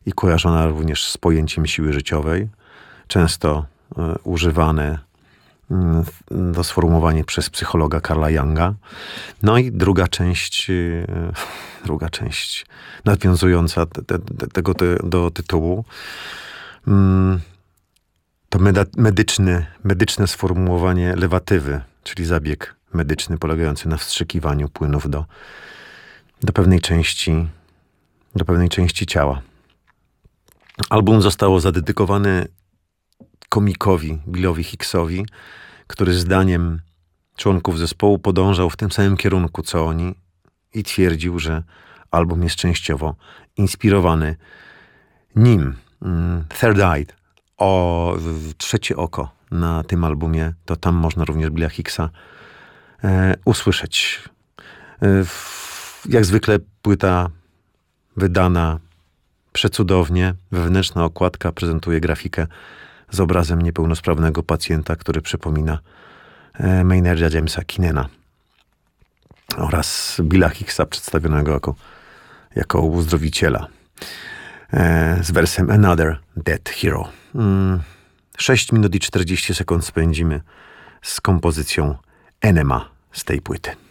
i kojarzona również z pojęciem siły życiowej, często używane do sformułowania przez psychologa Carla Junga. No i druga część nawiązująca do tytułu, to medyczne sformułowanie lewatywy, czyli zabieg medyczny polegający na wstrzykiwaniu płynów do pewnej części ciała. Album zostało zadedykowany komikowi Billowi Hicksowi, który zdaniem członków zespołu podążał w tym samym kierunku co oni i twierdził, że album jest częściowo inspirowany nim. Third Eye, trzecie oko na tym albumie, to tam można również Billa Hicksa usłyszeć. Jak zwykle płyta wydana przecudownie. Wewnętrzna okładka prezentuje grafikę z obrazem niepełnosprawnego pacjenta, który przypomina Maynarda Jamesa Kinnena oraz Billa Hicksa przedstawionego jako uzdrowiciela z wersem Another Dead Hero. 6 minut i 40 sekund spędzimy z kompozycją Enema z tej płyty.